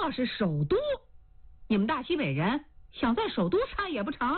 那是首都，你们大西北人想在首都插也不成？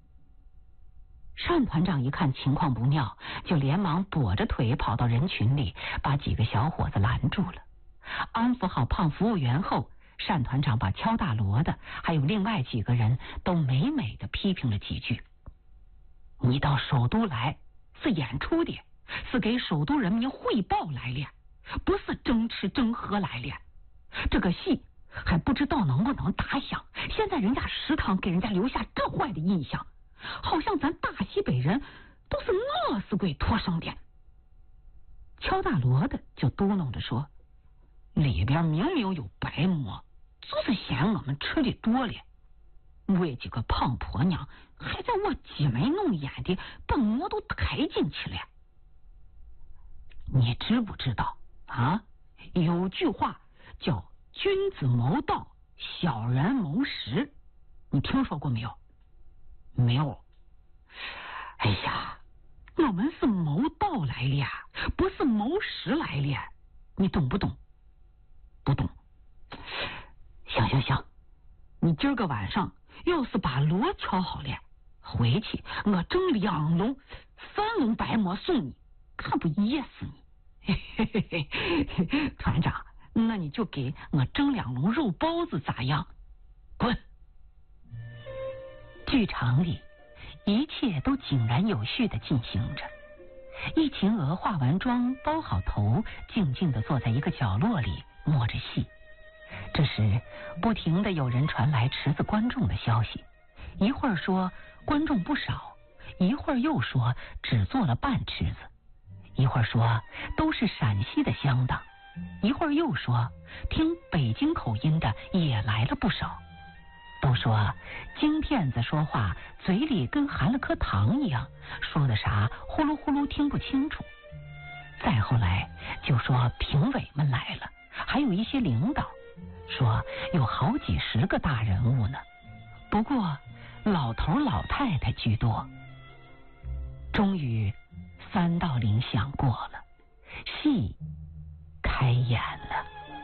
单团长一看情况不妙，就连忙跛着腿跑到人群里，把几个小伙子拦住了。安抚好胖服务员后，单团长把敲大锣的还有另外几个人都美美的批评了几句。你到首都来是演出的，是给首都人民汇报来了，不是争吃争喝来了。这个戏还不知道能不能打响，现在人家食堂给人家留下这坏的印象，好像咱大西北人都是饿死鬼托生的。敲大锣的就嘟囔着说，里边明明有白馍，就是嫌我们吃的多了。为几个胖婆娘还在我挤眉弄眼的把馍都抬进去了。你知不知道啊？有句话叫君子谋道，小人谋食，你听说过没有？没有。哎呀，我们是谋道来了，不是谋食来了，你懂不懂？不懂。行，你今儿个晚上要是把锣敲好了，回去我蒸2笼、3笼白馍送你，看不噎死你。团长，那你就给我蒸2笼肉包子咋样？滚！剧场里一切都井然有序地进行着。一群娥化完妆包好头，静静地坐在一个角落里默着戏。这时不停地有人传来池子观众的消息，一会儿说观众不少，一会儿又说只坐了半池子，一会儿说都是陕西的乡党，一会儿又说听北京口音的也来了不少。都说京片子说话嘴里跟含了颗糖一样，说的啥呼噜呼噜听不清楚。再后来就说评委们来了，还有一些领导，说有好几10个大人物呢，不过老头老太太居多。终于3到0响过了，戏开演了。